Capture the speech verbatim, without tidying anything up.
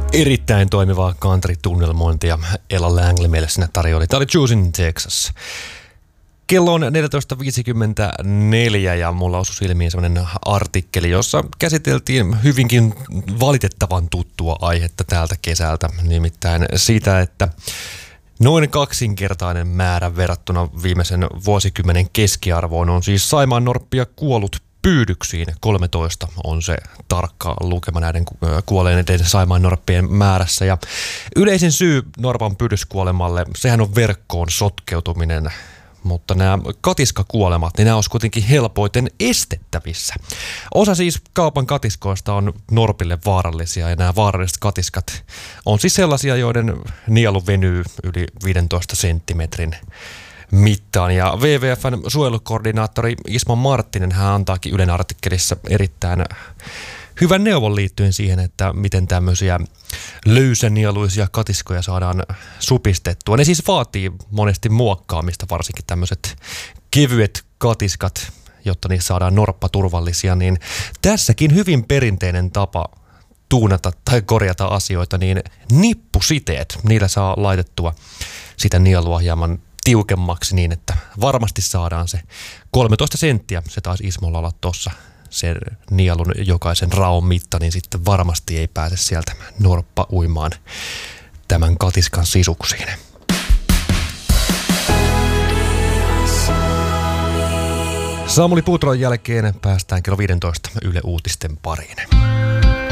Erittäin toimivaa country-tunnelmointia Ella Langley meille sinne tarjoili. Tämä oli Juice in Texas. Kello on neljätoista viisikymmentäneljä ja mulla osui silmiin sellainen artikkeli, jossa käsiteltiin hyvinkin valitettavan tuttua aihetta täältä kesältä. Nimittäin sitä, että noin kaksinkertainen määrä verrattuna viimeisen vuosikymmenen keskiarvoon on siis saimaannorppia kuollut pyydyksiin. kolmetoista on se tarkka lukema näiden kuolleiden saimaannorppien määrässä. Ja yleisin syy norpan pyydyskuolemalle, sehän on verkkoon sotkeutuminen. Mutta nämä katiskakuolemat, niin nämä olisi kuitenkin helpoiten estettävissä. Osa siis kaupan katiskoista on norpille vaarallisia ja nämä vaaralliset katiskat on siis sellaisia, joiden nielu venyy yli viidentoista senttimetrin mittaan. Ja W W F:n suojelukoordinaattori Ismo Marttinen hän antaakin Ylen artikkelissa erittäin hyvän neuvon liittyen siihen, että miten tämmöisiä löysänieluisia katiskoja saadaan supistettua. Ne siis vaatii monesti muokkaamista, varsinkin tämmöiset kevyet katiskat, jotta niissä saadaan norppaturvallisia. Niin tässäkin hyvin perinteinen tapa tuunata tai korjata asioita, niin nippusiteet, niillä saa laitettua sitä nielua hieman tiukemmaksi niin, että varmasti saadaan se kolmetoista senttiä, se taisi Ismolla olla tuossa. Se nielun jokaisen raon mitta, niin sitten varmasti ei pääse sieltä norppa uimaan tämän katiskan sisuksiin. Samuli Putron jälkeen päästään kello viisitoista Yle Uutisten pariin.